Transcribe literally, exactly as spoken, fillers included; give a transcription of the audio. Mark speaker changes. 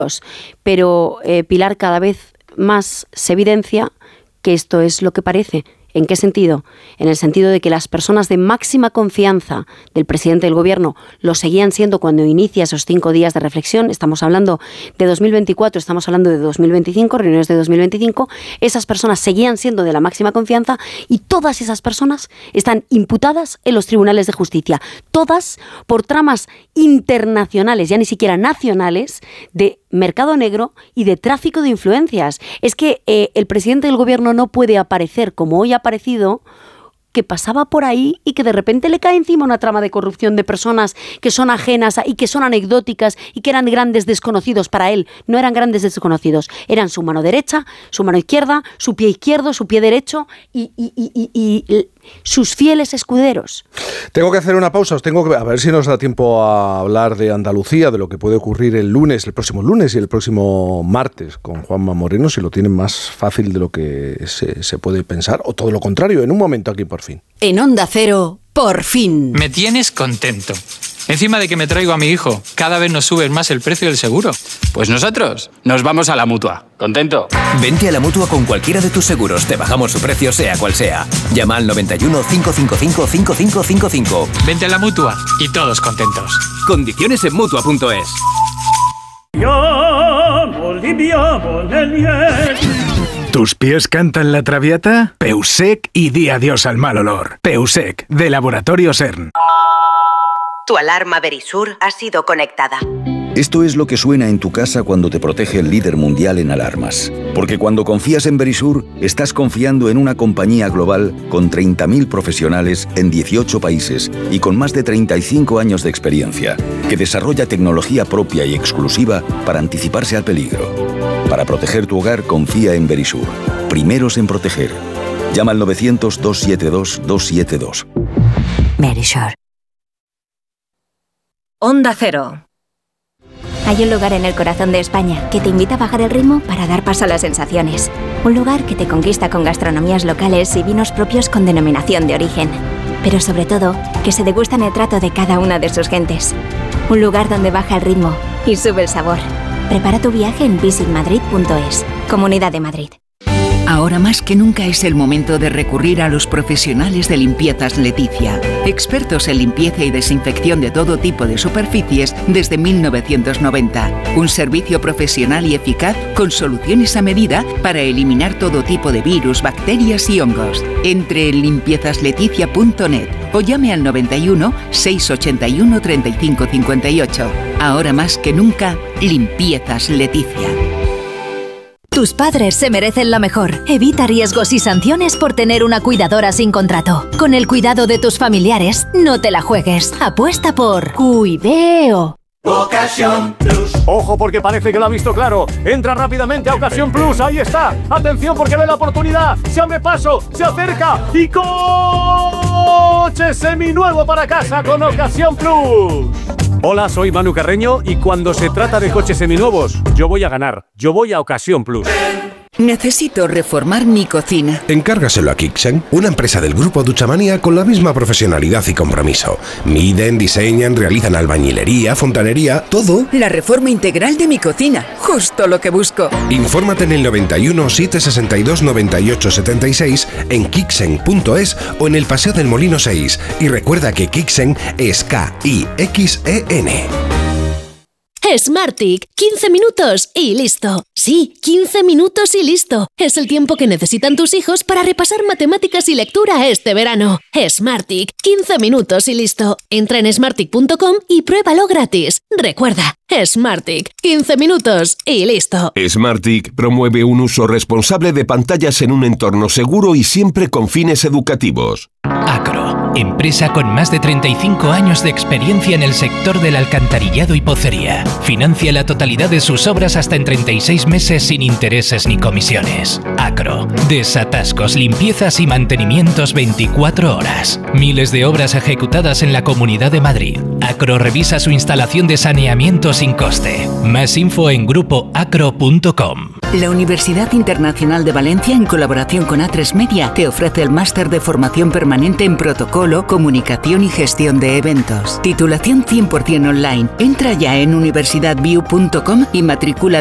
Speaker 1: Pero, eh, Pilar, cada vez más se evidencia que esto es lo que parece. ¿En qué sentido? En el sentido de que las personas de máxima confianza del presidente del gobierno lo seguían siendo cuando inicia esos cinco días de reflexión. Estamos hablando de dos mil veinticuatro, estamos hablando de dos mil veinticinco, reuniones de dos mil veinticinco. Esas personas seguían siendo de la máxima confianza y todas esas personas están imputadas en los tribunales de justicia. Todas por tramas internacionales, ya ni siquiera nacionales, de mercado negro y de tráfico de influencias. Es que eh, el presidente del gobierno no puede aparecer como hoy ha aparecido, que pasaba por ahí y que de repente le cae encima una trama de corrupción de personas que son ajenas y que son anecdóticas y que eran grandes desconocidos para él. No eran grandes desconocidos, eran su mano derecha, su mano izquierda, su pie izquierdo, su pie derecho y, y, y, y, y sus fieles escuderos.
Speaker 2: Tengo que hacer una pausa, os tengo que a ver si nos da tiempo a hablar de Andalucía, de lo que puede ocurrir el lunes, el próximo lunes y el próximo martes con Juanma Moreno, si lo tienen más fácil de lo que se, se puede pensar, o todo lo contrario, en un momento aquí por fin.
Speaker 3: En Onda Cero, por fin.
Speaker 4: Me tienes contento. Encima de que me traigo a mi hijo, cada vez nos subes más el precio del seguro.
Speaker 5: Pues nosotros nos vamos a la Mutua. ¿Contento?
Speaker 6: Vente a la Mutua con cualquiera de tus seguros. Te bajamos su precio sea cual sea. Llama al noventa y uno, cinco cinco cinco, cinco cinco cinco cinco.
Speaker 4: Vente a la Mutua y todos contentos.
Speaker 6: Condiciones en Mutua punto es.
Speaker 7: ¿Tus pies cantan la traviata? Peusec y di adiós al mal olor. Peusec, de Laboratorio CERN.
Speaker 8: Tu alarma Verisur ha sido conectada.
Speaker 9: Esto es lo que suena en tu casa cuando te protege el líder mundial en alarmas. Porque cuando confías en Verisur, estás confiando en una compañía global con treinta mil profesionales en dieciocho países y con más de treinta y cinco años de experiencia, que desarrolla tecnología propia y exclusiva para anticiparse al peligro. Para proteger tu hogar, confía en Verisur. Primeros en proteger. Llama al novecientos, doscientos setenta y dos, doscientos setenta y dos.
Speaker 10: Verisur.
Speaker 11: Onda Cero.
Speaker 10: Hay un lugar en el corazón de España que te invita a bajar el ritmo para dar paso a las sensaciones. Un lugar que te conquista con gastronomías locales y vinos propios con denominación de origen. Pero sobre todo, que se degusta en el trato de cada una de sus gentes. Un lugar donde baja el ritmo y sube el sabor. Prepara tu viaje en visit madrid punto es. Comunidad de Madrid.
Speaker 12: Ahora más que nunca es el momento de recurrir a los profesionales de Limpiezas Leticia, expertos en limpieza y desinfección de todo tipo de superficies desde mil novecientos noventa. Un servicio profesional y eficaz con soluciones a medida para eliminar todo tipo de virus, bacterias y hongos. Entre en limpiezas leticia punto net o llame al noventa y uno, seiscientos ochenta y uno, treinta y cinco cincuenta y ocho. Ahora más que nunca, Limpiezas Leticia.
Speaker 13: Tus padres se merecen lo mejor. Evita riesgos y sanciones por tener una cuidadora sin contrato. Con el cuidado de tus familiares, no te la juegues. Apuesta por Cuideo.
Speaker 14: Ocasión Plus. Ojo porque parece que lo ha visto claro. Entra rápidamente a Ocasión Plus. Ahí está. Atención porque ve la oportunidad. Se abre paso, se acerca y coche seminuevo para casa con Ocasión Plus. Hola, soy Manu Carreño y cuando se trata de coches seminuevos, yo voy a ganar. Yo voy a Ocasión Plus.
Speaker 12: Necesito reformar mi cocina.
Speaker 15: Encárgaselo a Kixen, una empresa del grupo Duchamanía con la misma profesionalidad y compromiso. Miden, diseñan, realizan albañilería, fontanería, todo.
Speaker 12: La reforma integral de mi cocina, justo lo que busco.
Speaker 15: Infórmate en el noventa y uno, setecientos sesenta y dos, noventa y ocho setenta y seis, en kixen punto es o en el Paseo del Molino seis. Y recuerda que Kixen es K I X E N.
Speaker 16: Smartick, quince minutos y listo. Sí, quince minutos y listo. Es el tiempo que necesitan tus hijos para repasar matemáticas y lectura este verano. Smartick, quince minutos y listo. Entra en smartick punto com y pruébalo gratis. Recuerda, Smartick, quince minutos y listo.
Speaker 17: Smartick promueve un uso responsable de pantallas en un entorno seguro y siempre con fines educativos.
Speaker 18: Acro, empresa con más de treinta y cinco años de experiencia en el sector del alcantarillado y pocería. Financia la totalidad de sus obras hasta en treinta y seis meses sin intereses ni comisiones. Acro, desatascos, limpiezas y mantenimientos veinticuatro horas. Miles de obras ejecutadas en la Comunidad de Madrid. Acro revisa su instalación de saneamiento sin coste. Más info en grupo acro punto com.
Speaker 12: La Universidad Internacional de Valencia, en colaboración con A tres Media, te ofrece el máster de formación permanente en protocolo, comunicación y gestión de eventos. Titulación cien por ciento online. Entra ya en universidad view punto com y matricula